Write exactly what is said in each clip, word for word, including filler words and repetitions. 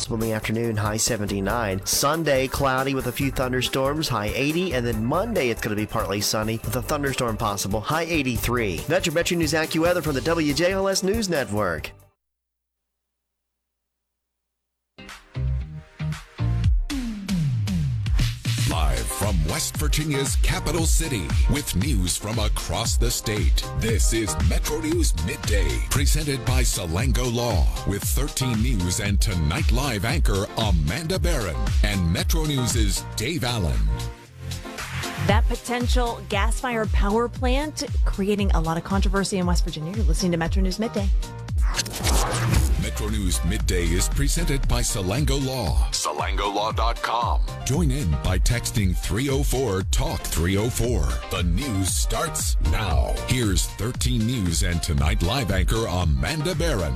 possible in the afternoon, high seventy-nine. Sunday, cloudy with a few thunderstorms, high eighty. And then Monday, it's going to be partly sunny with a thunderstorm possible, high eighty-three. That's your Metro News AccuWeather from the W J L S News Network. Live from West Virginia's capital city with news from across the state. This is Metro News Midday, presented by Salango Law, with thirteen News and Tonight Live anchor Amanda Barron and Metro News' Dave Allen. That potential gas-fired power plant creating a lot of controversy in West Virginia. You're listening to Metro News Midday. Metro News Midday is presented by Salango Law. Salango Law dot com. Join in by texting three oh four talk three oh four. The news starts now. Here's thirteen News and Tonight Live anchor Amanda Barron.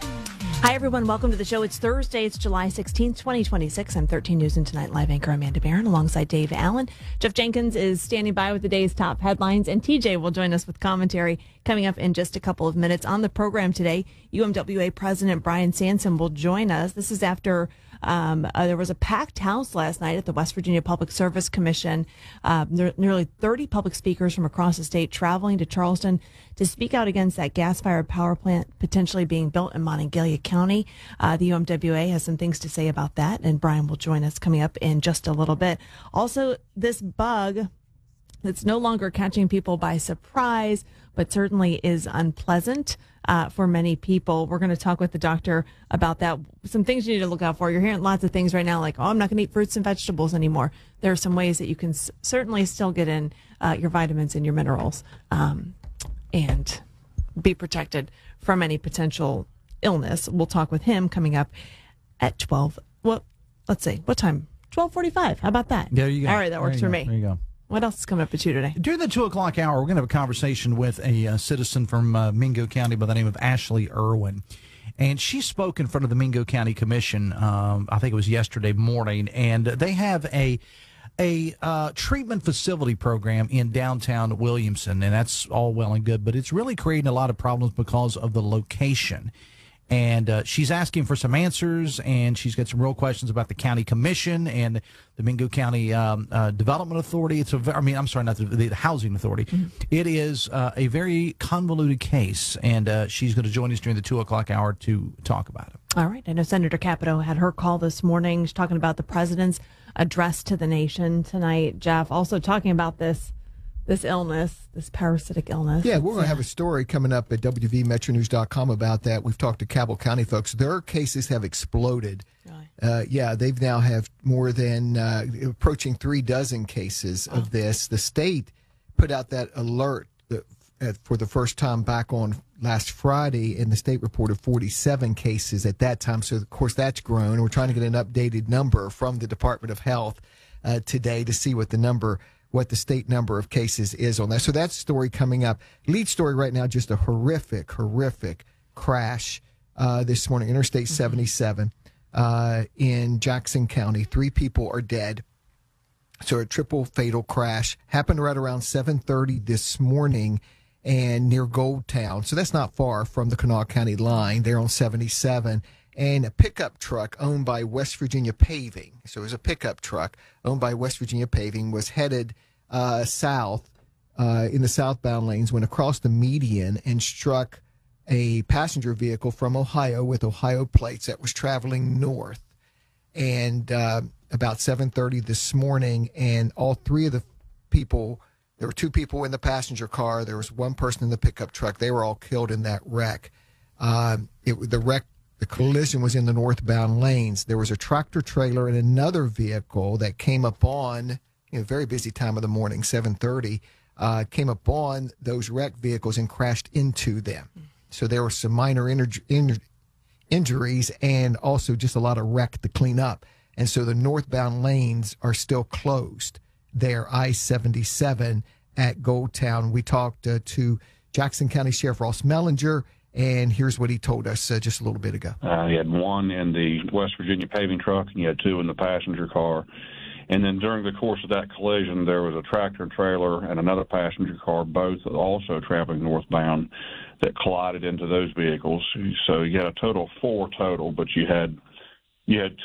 Hi, everyone. Welcome to the show. It's Thursday. It's July sixteenth, twenty twenty-six. I'm thirteen News and Tonight Live anchor Amanda Barron alongside Dave Allen. Jeff Jenkins is standing by with the day's top headlines, and T J will join us with commentary coming up in just a couple of minutes. On the program today, U M W A President Brian Sansom will join us. This is after um, uh, there was a packed house last night at the West Virginia Public Service Commission. Uh, there, nearly thirty public speakers from across the state traveling to Charleston to speak out against that gas-fired power plant potentially being built in Monongalia County. Uh, the U M W A has some things to say about that, and Brian will join us coming up in just a little bit. Also, this bug that's no longer catching people by surprise, but certainly is unpleasant uh, for many people. We're going to talk with the doctor about that. Some things you need to look out for. You're hearing lots of things right now like, oh, I'm not going to eat fruits and vegetables anymore. There are some ways that you can s- certainly still get in uh, your vitamins and your minerals um, and be protected from any potential illness. We'll talk with him coming up at twelve. Well, let's see. What time? twelve forty-five. How about that? There you go. All right, that works for go. me. There you go. What else is coming up at you today? During the two o'clock hour, we're going to have a conversation with a uh, citizen from uh, Mingo County by the name of Ashley Irwin. And she spoke in front of the Mingo County Commission, um, I think it was yesterday morning, and they have a a uh, treatment facility program in downtown Williamson, and that's all well and good, but it's really creating a lot of problems because of the location. And uh, she's asking for some answers, and she's got some real questions about the county commission and the Mingo County um, uh, Development Authority. It's a, I mean, I'm sorry, not the, the Housing Authority. Mm-hmm. It is uh, a very convoluted case, and uh, she's going to join us during the two o'clock hour to talk about it. All right. I know Senator Capito had her call this morning. She's talking about the president's address to the nation tonight. Jeff, also talking about this this illness, this parasitic illness. Yeah, we're going to have a story coming up at W V Metro News dot com about that. We've talked to Cabell County folks. Their cases have exploded. Really? Uh, yeah, they've now have more than uh, approaching three dozen cases oh. of this. The state put out that alert that, uh, for the first time back on last Friday, and the state reported forty-seven cases at that time. So, of course, that's grown. We're trying to get an updated number from the Department of Health uh, today to see what the number what the state number of cases is on that. So that's story coming up. Lead story right now, just a horrific, horrific crash uh, this morning, Interstate seventy-seven uh, in Jackson County. Three people are dead. So a triple fatal crash happened right around seven thirty this morning and near Goldtown. So that's not far from the Kanawha County line. They're on seventy-seven. And a pickup truck owned by West Virginia Paving, so it was a pickup truck owned by West Virginia Paving, was headed uh, south uh, in the southbound lanes, went across the median and struck a passenger vehicle from Ohio with Ohio plates that was traveling north. And uh, about seven thirty this morning, and all three of the people, there were two people in the passenger car, there was one person in the pickup truck, they were all killed in that wreck. Uh, it the wreck The collision was in the northbound lanes. There was a tractor trailer and another vehicle that came up on, you know, very busy time of the morning, seven thirty, uh, came up on those wrecked vehicles and crashed into them. So there were some minor inj- inj- injuries and also just a lot of wreck to clean up. And so the northbound lanes are still closed there, I seventy-seven at Goldtown. We talked uh, to Jackson County Sheriff Ross Mellinger, and here's what he told us uh, just a little bit ago. Uh, he had one in the West Virginia paving truck, and he had two in the passenger car. And then during the course of that collision, there was a tractor trailer and another passenger car, both also traveling northbound, that collided into those vehicles. So you had a total of four total, but you had you had